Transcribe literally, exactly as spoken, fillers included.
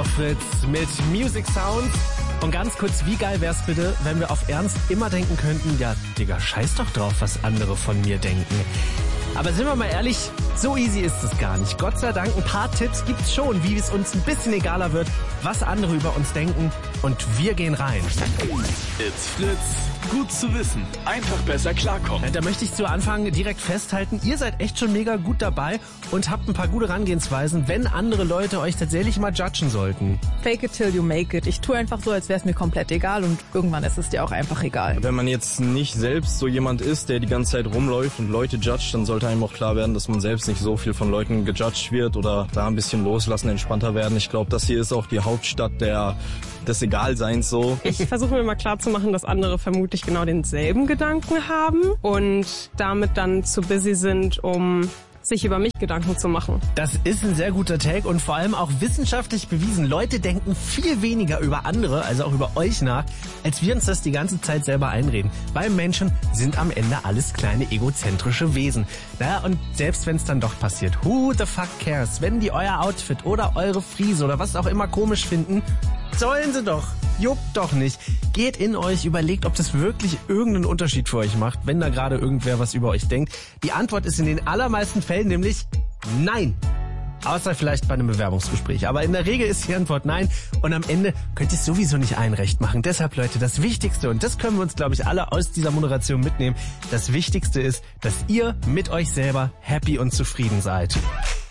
auf Fritz mit Music Sounds. Und ganz kurz, wie geil wär's bitte, wenn wir auf Ernst immer denken könnten, ja, Digga, scheiß doch drauf, was andere von mir denken. Aber sind wir mal ehrlich, so easy ist es gar nicht. Gott sei Dank, ein paar Tipps gibt's schon, wie es uns ein bisschen egaler wird, was andere über uns denken. Und wir gehen rein. It's Fritz. Gut zu wissen. Einfach besser klarkommen. Da möchte ich zu Anfang direkt festhalten, ihr seid echt schon mega gut dabei und habt ein paar gute Herangehensweisen, wenn andere Leute euch tatsächlich mal judgen sollten. Fake it till you make it. Ich tue einfach so, als wäre es mir komplett egal und irgendwann ist es dir auch einfach egal. Wenn man jetzt nicht selbst so jemand ist, der die ganze Zeit rumläuft und Leute judgt, dann sollte einem auch klar werden, dass man selbst nicht so viel von Leuten gejudged wird oder da ein bisschen loslassen, entspannter werden. Ich glaube, das hier ist auch die Hauptstadt der des Egalseins so. Ich versuche mir mal klarzumachen, dass andere vermutlich genau denselben Gedanken haben und damit dann zu busy sind, um sich über mich Gedanken zu machen. Das ist ein sehr guter Take und vor allem auch wissenschaftlich bewiesen. Leute denken viel weniger über andere, also auch über euch nach, als wir uns das die ganze Zeit selber einreden. Weil Menschen sind am Ende alles kleine egozentrische Wesen. Naja, und selbst wenn es dann doch passiert, who the fuck cares? Wenn die euer Outfit oder eure Frise oder was auch immer komisch finden, sollen sie doch. Juckt doch nicht. Geht in euch, überlegt, ob das wirklich irgendeinen Unterschied für euch macht, wenn da gerade irgendwer was über euch denkt. Die Antwort ist in den allermeisten Fällen nämlich nein. Außer vielleicht bei einem Bewerbungsgespräch. Aber in der Regel ist die Antwort nein. Und am Ende könnt ihr es sowieso nicht allen recht machen. Deshalb, Leute, das Wichtigste, und das können wir uns, glaube ich, alle aus dieser Moderation mitnehmen, das Wichtigste ist, dass ihr mit euch selber happy und zufrieden seid.